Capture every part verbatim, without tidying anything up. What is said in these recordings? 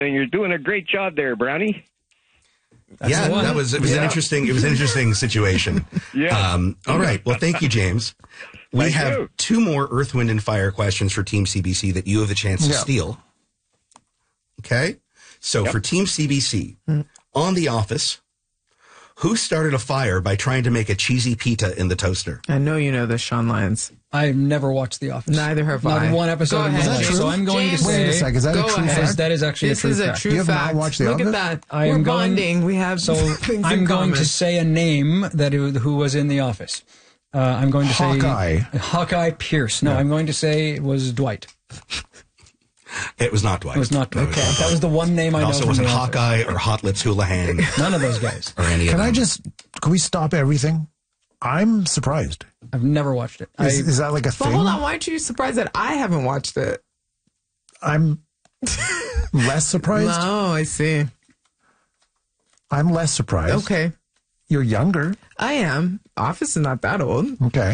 You're doing a great job there, Brownie. That's yeah, that was it was yeah. an interesting it was an interesting situation. yeah. Um, all right. Well, thank you, James. We thank have you. two more Earth, Wind, and Fire questions for Team C B C that you have the chance to yeah. steal. Okay. So yep. for Team C B C, mm. on The Office, who started a fire by trying to make a cheesy pita in the toaster? I know you know this, Sean Lyons. I've never watched The Office. Neither have Not I. one episode. Go of ahead, my life. James. So I'm going James. to say. Wait a second. Is that Go a true ahead. fact? That is actually this a true is a fact. true You have fact. not watched The Look Office? at that. I We're am going, bonding. We have so things I'm in going common. to say a name that it, who was in The Office. Uh, I'm going to Hawkeye. say Hawkeye Pierce. No, Yeah. I'm going to say it was Dwight. It was not Dwight. It was not Dwight. Okay. That was the one name I It know. also from wasn't The Office. Hawkeye or Hot Lips Houlihan None of those guys. or any of Can them. I just, can we stop everything? I'm surprised. I've never watched it. Is, I, is that like a But thing? hold on. Why aren't you surprised that I haven't watched it? I'm less surprised. Oh, I see. I'm less surprised. Okay. You're younger. I am. Office is not that old. Okay.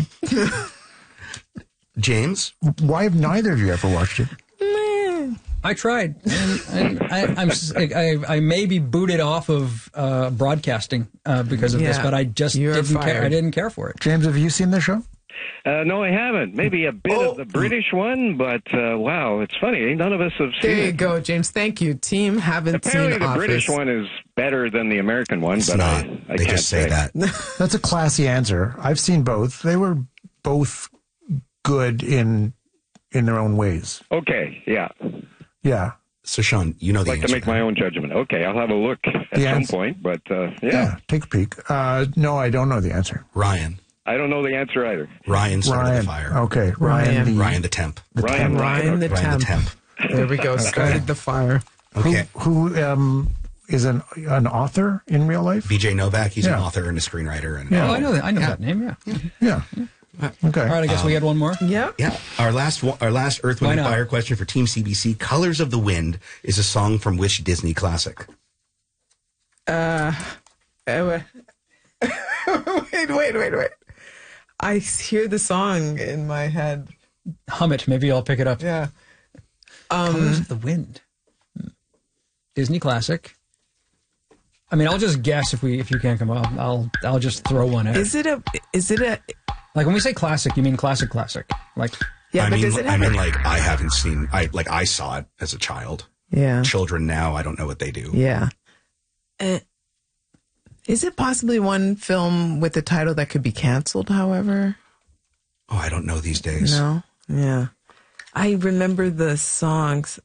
James? Why have neither of you ever watched it? I tried. And I, I, I'm, I, I may be booted off of uh, broadcasting uh, because of Yeah, this, but I just you're didn't care. fired. I didn't care for it. James, have you seen the show? Uh, no, I haven't. Maybe a bit Oh. of the British one, but uh, wow, it's funny. None of us have seen There you it. go, James. Thank you. Team haven't Apparently, seen the Office. British one is better than the American one, It's but not. I, I they can't just say that. That's a classy answer. I've seen both. They were both good in in their own ways. Okay, yeah. Yeah. So, Sean, you know the I'd like answer. to make my own judgment. Okay, I'll have a look at The some answer- point, but uh, yeah. Yeah. Take a peek. Uh, no, I don't know the answer. Ryan. I don't know the answer either. Ryan started Ryan. the fire. Okay. Ryan. Ryan. the, Ryan the temp. Ryan, Ryan the Ryan the temp. temp. There we go. Started the fire. Okay. Who, who um, is an an author in real life? B J Novak, he's an Yeah. author and a screenwriter. And, Yeah. Oh, I know that. I know that name. Yeah. Yeah. Okay. All right. I guess we had one more. Yep. Yeah, our last one- our last Earth, Wind, Why and not? Fire question for Team C B C. Colors of the Wind is a song from which Disney classic? Uh, uh, wait, wait, wait, wait. I hear the song in my head. Hum it. Maybe I'll pick it up. Yeah. Colors Um, of the Wind. Disney classic. I mean, I'll just guess if we if you can't come up. I'll I'll just throw one out. is it a? Is it a? Like when we say classic, you mean classic classic? Like Yeah, I but mean, does it I have? mean, a- like I haven't seen. I like I saw it as a child. yeah. Children now, I don't know what they do. Yeah. Uh, is it possibly one film with a title that could be canceled? However, Oh, I don't know these days. no. Yeah. I remember the songs.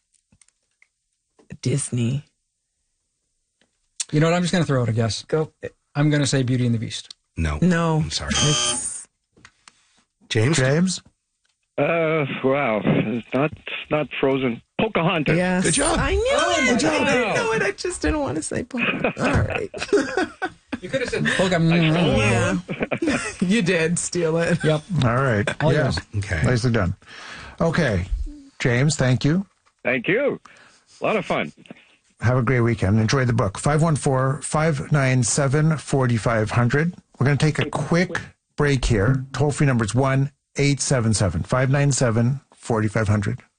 Disney. you know what? I'm just gonna throw out a guess. Go. I'm gonna say Beauty and the Beast. No, No. I'm sorry, It's, James. James? Uh, wow. It's not, it's not Frozen. Pocahontas. yes. Good job. I knew it. good job. I didn't know it. I just didn't want to say Pocahontas. All right. You could have said Pokemon. Yeah. You did steal it. Yep. All right. All yeah. yours. Okay. Nicely done. Okay. James, thank you. Thank you. A lot of fun. Have a great weekend. Enjoy the book. five one four, five nine seven, four five zero zero. We're going to take a quick break here. Toll free number is one eight seven seven, five nine seven, four five zero zero.